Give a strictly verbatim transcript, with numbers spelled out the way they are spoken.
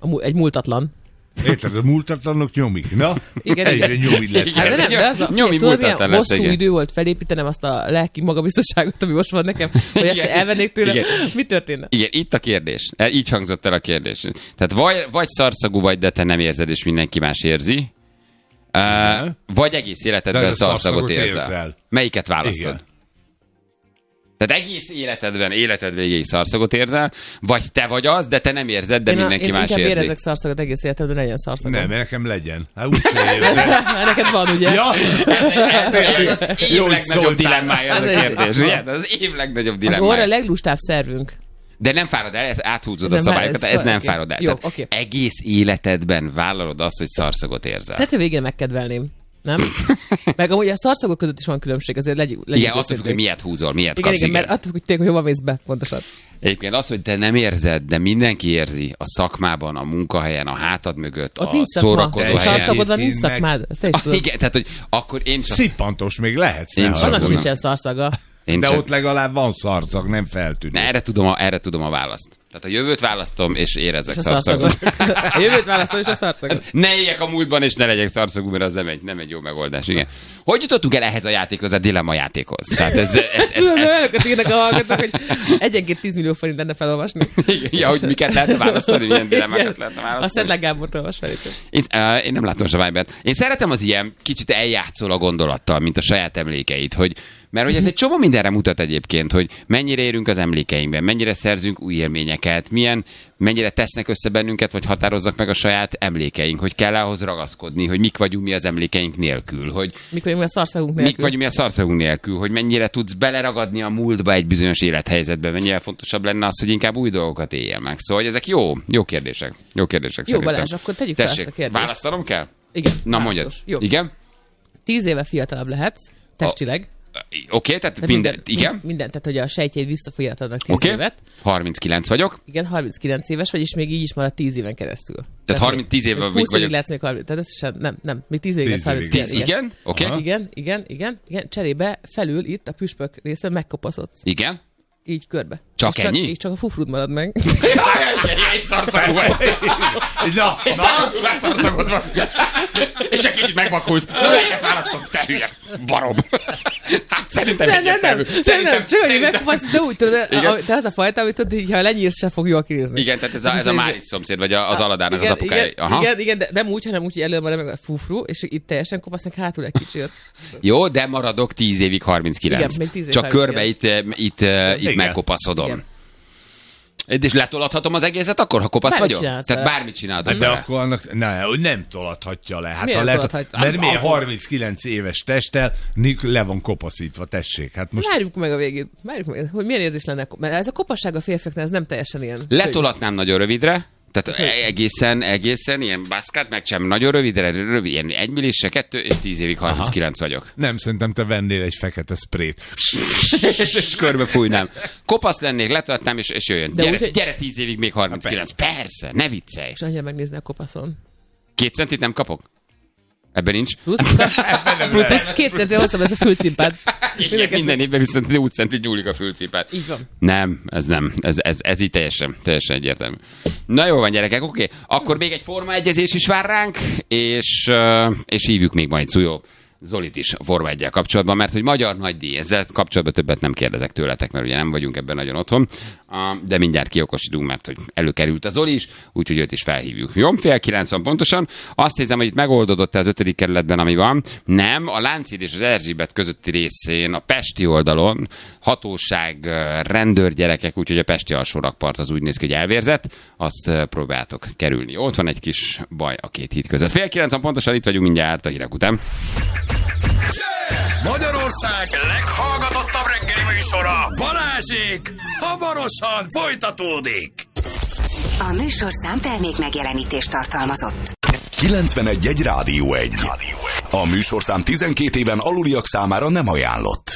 A, egy múltatlan. Érted, a múltatlanok nyomik. Na, igen, egyre nyomid lesz. Hát, de nem, de az a, nyomi tudod, milyen múltatlan hosszú idő volt felépítenem azt a lelki magabiztosságot, ami most van nekem, hogy ezt elvennék tőle. Igen. Mi történne? Igen, itt a kérdés. Így hangzott el a kérdés. Tehát vagy, vagy szarszagú vagy, de te nem érzed, és mindenki más érzi. Uh, vagy egész életedben szarszagot érzel. érzel. Melyiket választod? Igen. Tehát egész életedben, életed végéig szarszagot érzel, vagy te vagy az, de te nem érzed, de én mindenki a, én más érzi. Én inkább érzek szarszagot egész életedben, legyen szarszagot. Nem, nekem legyen. Hát úgyse érzem. Neked van, ugye? Ja. Ez, ez, ez az év legnagyobb dilemmája az a kérdés. Ugye? Az év legnagyobb dilemmája. Az orra a leglustább szervünk. De nem fárad el, ez áthúzod ez a szabályokat, ez, ez nem okay. fárad el. Jó, okay. Egész életedben vállalod azt, hogy szarszagot érzel. Hát a végén megkedvelném. Nem? Meg amúgy a szarszagok között is van különbség, azért legyünk. Igen, attól függ, hogy miért húzol, miért igen, kapsz. Igen, mert attól függ, hogy tényleg, hogy hova mész be, pontosan. Egyébként az, hogy te nem érzed, de mindenki érzi a szakmában, a munkahelyen, a hátad mögött, ott a szórakozó helyen. Szarszagod van, nincs szakmád. Ezt te is tudod. Igen, tehát, hogy akkor én csak... Szippantos még lehetsz. Annak sincsen szarszaga. Én de csak... ott legalább van szarszag, nem feltűnő. Ne, erre tudom a, erre tudom a választ. Tehát a jövőt választom, és érezek és szarszagot. A jövőt választom, és a szarszagot. Ne éljek a múltban, és ne legyek szarszagú, mert az nem egy, nem egy jó megoldás. Igen. Hogy jutottunk el ehhez a játékhoz, a dilemma játékhoz? Tehát ez... ez, ez, ez, ez... Olyanokat írnak a hallgatók, hogy egyenként tíz millió forint lenne felolvasni. Ja, hogy miket lehetne választani, milyen dilemmákat lehetne választani. A Szedlák Gábort olvas fel. Én, uh, én nem látom a Vibert. Én szeretem az ilyen kicsit eljátszol a gondolattal, mint a saját emlékeit, hogy mert hogy ez egy csomó mindenre mutat egyébként, hogy mennyire érünk az emlékeinkben, mennyire szerzünk új élményeket, milyen, mennyire tesznek össze bennünket, vagy határozzak meg a saját emlékeink, hogy kell ahhoz ragaszkodni, hogy mik vagyunk mi az emlékeink nélkül, hogy mik vagyunk mi a szarszagunk nélkül, mik vagyunk mi a szarszagunk nélkül, hogy mennyire tudsz beleragadni a múltba egy bizonyos élethelyzetbe, mennyire fontosabb lenne az, hogy inkább új dolgokat éljél meg. Szóval ezek jó, jó kérdések. Jó kérdések jó, szerintem. Balázs, akkor tegyük fel ezt a kérdést. Választanom kell? Igen. Na mondjad. Jó. Igen? Tíz éve fiatalabb lehetsz, testileg. Oké, okay, tehát, tehát minden, minden, igen. Minden, tehát hogy a sejtjeid visszafolyatadnak tíz okay. évet. harminckilenc vagyok. Igen, harminckilenc éves vagy, és még így is marad tíz éven keresztül. Tehát, tehát harminc évvel vagyok. húsz évig lehetsz még harminc, tehát ez sem, nem, nem, még tíz évig lesz harminckilenc. Igen, igen, oké. Okay. Igen, igen, igen, igen, cserébe felül itt a püspök részen megkopaszodsz. Igen. Így körbe. Csak és ennyi? Csak, így csak a fufrud marad meg. Egy szarszagú vagy. Na, és nagyon szarszagod van. És egy kicsit megvakulsz. Melyiket választom? Te hülye barom. Hát szerintem nem, nem, nem. Szerintem, csak hogy megkopaszod, de úgy tudod, te az a fajta, amit tudod, ha lenyírsz, se fog jól kinézni. Igen, tehát ez a, ez a Máris szomszéd, vagy az Aladának az apukája. Igen, igen, de nem úgy, hanem úgy, hogy előbb marad meg a fufru, és itt teljesen kopasznak hátul egy kicsit. Jó, de maradok tíz évig harminckilenc. Csak körbe itt itt megkopaszodom. Igen. És letolathatom az egészet akkor, ha kopasz bármit vagyok? Csinálsz Tehát bármit csinálhatok. De akkor annak ne, nem tolathatja le. Hát miért lehet, tolathatja? mert miért harminckilenc éves testtel le van kopaszítva, tessék. Hát most... Várjuk meg a végét. Várjuk meg, hogy milyen érzés lenne. Mert ez a kopasság a férfiaknál, ez nem teljesen ilyen. Letolatnám nagyon rövidre. Tehát egészen, egészen ilyen baszkát, meg sem nagyon rövidre, rövid, ilyen egy millise, kettő, és tíz évig harminckilenc Aha. vagyok. Nem, szerintem te vennél egy fekete sprayt. És körbe fújnám. Kopasz lennék, letolatnám, és, és jöjjön. Gyere, úgy, gyere tíz évig még harminckilenc. Persze, ne viccelj. És annyira megnézni a kopaszon. Két centit nem kapok? Ebben nincs. Plusz, plusz ez két centire hosszabb, ez a fülcimpád. Igen, minden évben viszont úgy centit nyúlik a fülcimpád. Így van. Nem, ez nem. Ez, ez, ez így teljesen, teljesen egyértelmű. Na jó van, gyerekek, oké. Okay. Akkor még egy formaegyezés is vár ránk, és, és hívjuk még majd Szújó Zolit is a Forma egyel kapcsolatban, mert hogy magyar nagydíj, ezzel kapcsolatban többet nem kérdezek tőletek, mert ugye nem vagyunk ebben nagyon otthon, de mindjárt kiokosítunk, mert hogy előkerült a Zoli is, úgyhogy őt is felhívjuk. Jó, fél kilencven pontosan. Azt hiszem, hogy itt megoldódott az ötödik kerületben, ami van. Nem, a Lánchíd és az Erzsébet közötti részén, a pesti oldalon hatóság, rendőrgyerekek, úgyhogy a pesti alsórakpart az úgy néz ki, hogy elvérzett, azt próbáltok kerülni. Ott van egy kis baj a két híd között. Fél kilencven pontosan itt vagyunk mindjárt a hírek után. Magyarország leghallgatottabb reggeli műsora, Balázsék, hamarosan folytatódik. A műsorszám termék megjelenítést tartalmazott. kilencvenegy egy Rádió egy. A műsorszám tizenkét éven aluliak számára nem ajánlott.